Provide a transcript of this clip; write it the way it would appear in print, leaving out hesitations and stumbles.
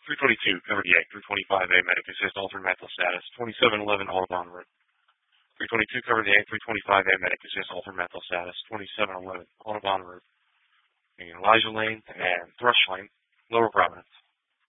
322, covered the 8. 325A, medic assist, altered mental status. 2711, Audubon Road. 322, covered the 8. 325A, medic assist, altered mental status. 2711, Audubon Road. Elijah Lane and Thrush Lane, Lower Providence.